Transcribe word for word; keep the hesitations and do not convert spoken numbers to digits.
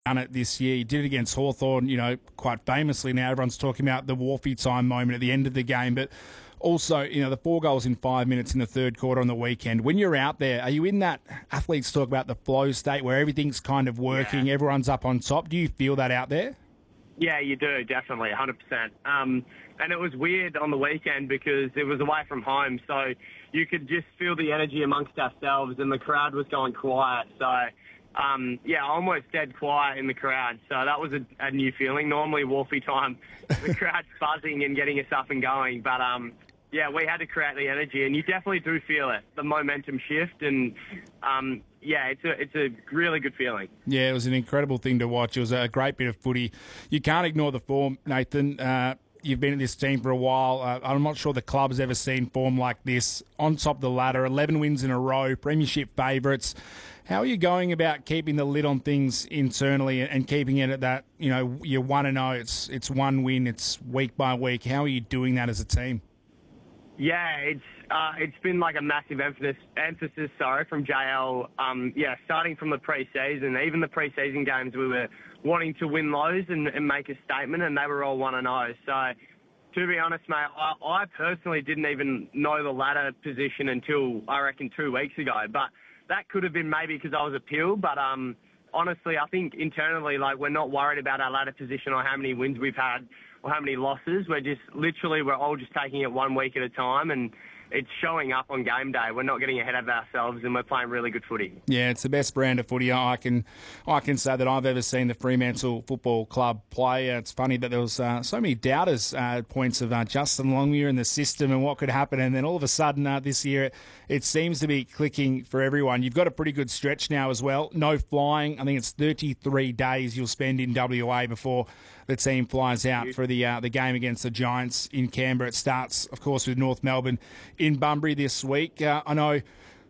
done it this year. He did it against Hawthorn, you know, quite famously. Now everyone's talking about the Wharfie time moment at the end of the game, but also, you know, the four goals in five minutes in the third quarter on the weekend. When you're out there, are you in that, athletes talk about the flow state where everything's kind of working, yeah. everyone's up on top? Do you feel that out there? Yeah, you do, definitely, one hundred percent. Um, and it was weird on the weekend because it was away from home, so you could just feel the energy amongst ourselves, and the crowd was going quiet. So, um, yeah, almost dead quiet in the crowd. So that was a, a new feeling. Normally, Wharfie time, the crowd's buzzing and getting us up and going. But, um, yeah, we had to create the energy, and you definitely do feel it, the momentum shift, and um, yeah, it's a it's a really good feeling. Yeah, it was an incredible thing to watch. It was a great bit of footy. You can't ignore the form, Nathan. Uh, you've been at this team for a while. Uh, I'm not sure the club's ever seen form like this. On top of the ladder, eleven wins in a row, premiership favourites. How are you going about keeping the lid on things internally and keeping it at that, you know, you're one and oh, it's it's one win, it's week by week. How are you doing that as a team? Yeah, it's uh, it's been like a massive emphasis, emphasis sorry, from J L. Um, yeah, starting from the pre-season, even the pre-season games, we were wanting to win those and, and make a statement, and they were all one and oh. So, to be honest, mate, I, I personally didn't even know the ladder position until, I reckon, two weeks ago. But that could have been maybe because I was a pill. But um, honestly, I think internally, like, we're not worried about our ladder position or how many wins we've had or how many losses. We're just literally, we're all just taking it one week at a time, and it's showing up on game day. We're not getting ahead of ourselves, and we're playing really good footy. Yeah, it's the best brand of footy I can I can say that I've ever seen the Fremantle Football Club play. It's funny that there was uh, so many doubters uh, at points of uh, Justin Longmuir in the system and what could happen, and then all of a sudden uh, this year it, it seems to be clicking for everyone. You've got a pretty good stretch now as well. No flying. I think it's thirty-three days you'll spend in W A before the team flies out for the uh, the game against the Giants in Canberra. It starts, of course, with North Melbourne in Bunbury this week. Uh, I know